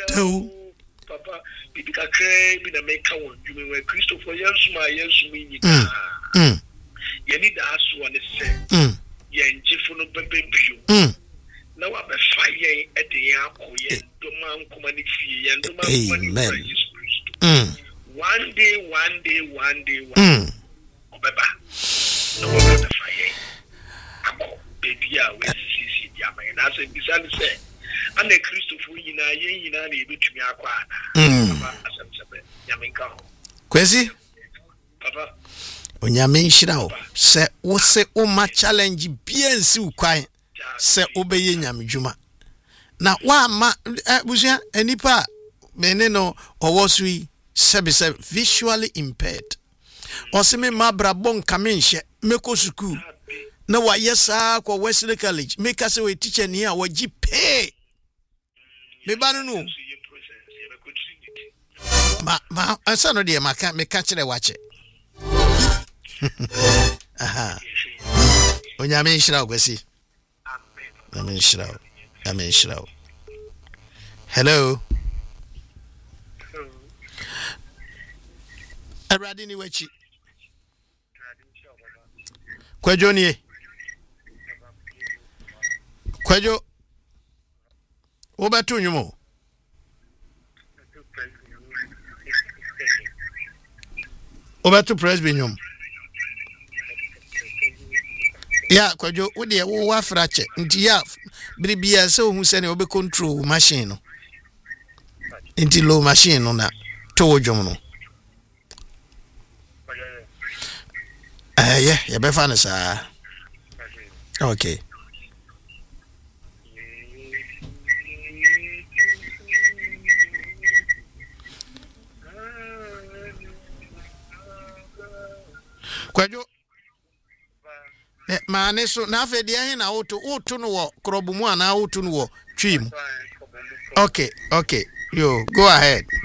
Papa, bibi kakra bi na make one. You mean Christopher Yansuma Yansumi. You need to ask one say. Yen jifuno bebe bio. Now I'm a fire at the Yanko, yen doman kumani fee, yen doman kumani Jesus Christ. One day, Obeba. No more the fire. Baby, I will see Yama. And I said, Bissan said, and the Christopher Yina, able to me acquire. Yaminka. Kwesi? Papa. Onyame nhyira se wo se o ma challenge bien si ukwan se obeye nyame dwuma na wa ma busia enipa mene no owosui se visually impaired osime mabra bon kamenhye meko suku na wa yesa kwa Wesley College make us a teacher ni a waji pay me ba no ma ansa no de maka me ka kire wache aha onyame nhyira Kwesi amen nhyira hello Eradi ni wachi Kwadwo ni Kwadwo Obeto nyumo Obeto presby nyum ya Kwadwo wo de wo afrache nti ya biribia se ohun se ne obe control machine no nti low machine no na to dwom no yeah, you be fine, sir. Okay. Kwadwo maane so na afa dia he na woto no wo krobu mu ana woto no wo twim. Okay, yo go ahead.